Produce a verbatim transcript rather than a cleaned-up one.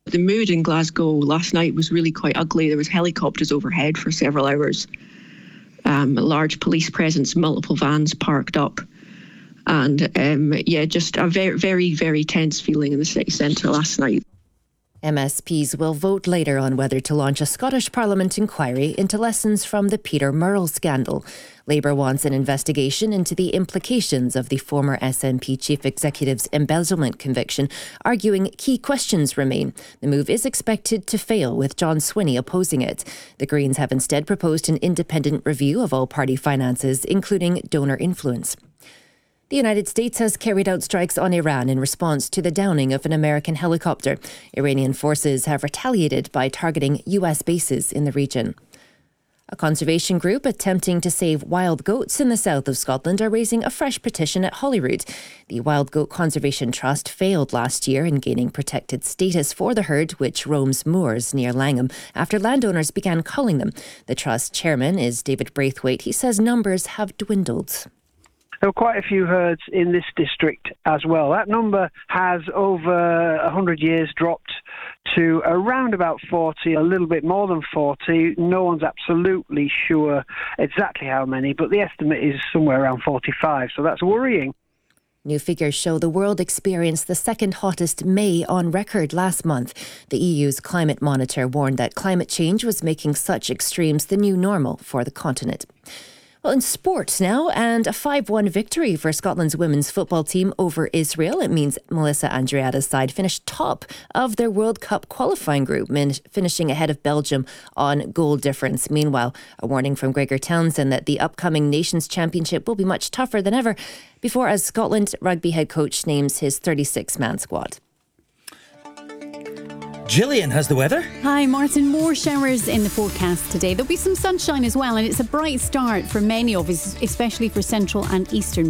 The mood in Glasgow last night was really quite ugly. There was helicopters overhead for several hours, um, a large police presence, multiple vans parked up. And um, yeah, just a very, very, very tense feeling in the city centre last night. M S Ps will vote later on whether to launch a Scottish Parliament inquiry into lessons from the Peter Murrell scandal. Labour wants an investigation into the implications of the former S N P chief executive's embezzlement conviction, arguing key questions remain. The move is expected to fail, with John Swinney opposing it. The Greens have instead proposed an independent review of all party finances, including donor influence. The United States has carried out strikes on Iran in response to the downing of an American helicopter. Iranian forces have retaliated by targeting U S bases in the region. A conservation group attempting to save wild goats in the south of Scotland are raising a fresh petition at Holyrood. The Wild Goat Conservation Trust failed last year in gaining protected status for the herd, which roams moors near Langham, after landowners began culling them. The trust chairman is David Braithwaite. He says numbers have dwindled. There were quite a few herds in this district as well. That number has over one hundred years dropped to around about forty, a little bit more than forty. No one's absolutely sure exactly how many, but the estimate is somewhere around forty-five, so that's worrying. New figures show the world experienced the second hottest May on record last month. The E U's climate monitor warned that climate change was making such extremes the new normal for the continent. Well, in sport now, and a five one victory for Scotland's women's football team over Israel. It means Melissa Andreatta's side finished top of their World Cup qualifying group, finishing ahead of Belgium on goal difference. Meanwhile, a warning from Gregor Townsend that the upcoming Nations Championship will be much tougher than ever before as Scotland rugby head coach names his thirty-six man squad. Gillian has the weather. Hi, Martin. More showers in the forecast today. There'll be some sunshine as well, and it's a bright start for many of us, especially for central and eastern